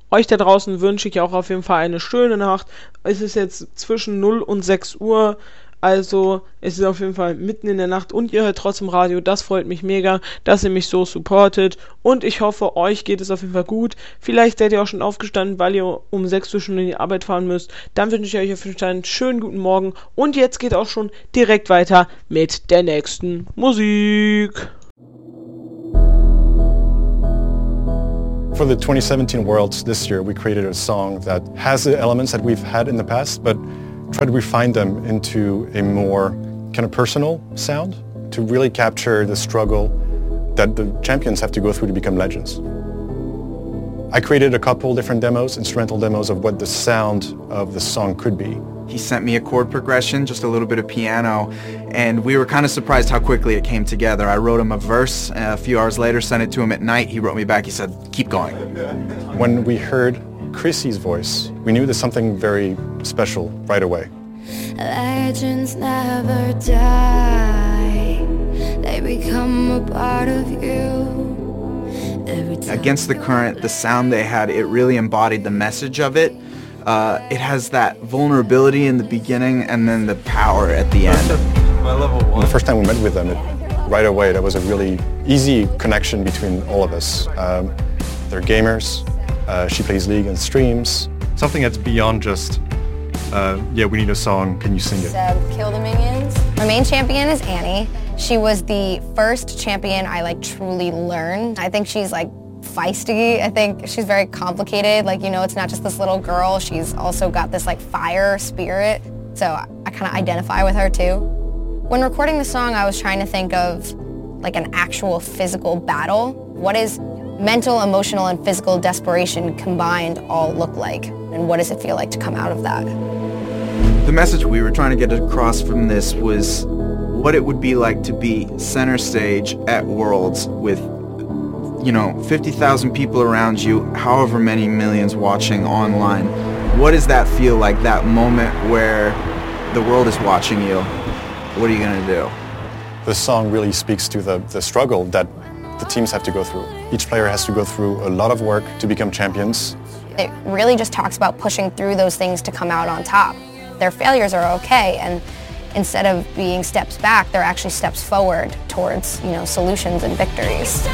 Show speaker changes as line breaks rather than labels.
Euch da draußen wünsche ich auch auf jeden Fall eine schöne Nacht. Es ist jetzt zwischen 0 und 6 Uhr. Also es ist auf jeden Fall mitten in der Nacht und ihr hört trotzdem Radio. Das freut mich mega, dass ihr mich so supportet. Und ich hoffe, euch geht es auf jeden Fall gut. Vielleicht seid ihr auch schon aufgestanden, weil ihr um 6 Uhr schon in die Arbeit fahren müsst. Dann wünsche ich euch auf jeden Fall einen schönen guten Morgen. Und jetzt geht auch schon direkt weiter mit der nächsten Musik.
For the 2017 Worlds this year, we created a song that has the elements that we've had in the past, but try to refine them into a more kind of personal sound to really capture the struggle that the champions have to go through to become legends. I created a couple different demos, instrumental demos of what the sound of the song could be.
He sent me a chord progression, just a little bit of piano, and we were kind of surprised how quickly it came together. I wrote him a verse, a few hours later, sent it to him at night. He wrote me back, he said, keep going.
When we heard Chrissy's voice, we knew there's something very special right away.
Legends never die, they become a part of you.
Against the Current, the sound they had, it really embodied the message of it. It has that vulnerability in the beginning and then the power at the end.
The first time we met with them, right away, that was a really easy connection between all of us. They're gamers, she plays League and streams. Something that's beyond just, we need a song, can you sing it?
Kill the minions. My main champion is Annie. She was the first champion I truly learned. I think she's feisty. I think she's very complicated. It's not just this little girl. She's also got this fire spirit. So I kind of identify with her too. When recording the song, I was trying to think of an actual physical battle. What is mental, emotional, and physical desperation combined all look like? And what does it feel like to come out of that?
The message we were trying to get across from this was what it would be like to be center stage at Worlds with 50,000 people around you, however many millions watching online. What does that feel like, that moment where the world is watching you? What are you going to do?
The song really speaks to the struggle that the teams have to go through. Each player has to go through a lot of work to become champions.
It really just talks about pushing through those things to come out on top. Their failures are okay, and instead of being steps back, they're actually steps forward towards, solutions and victories.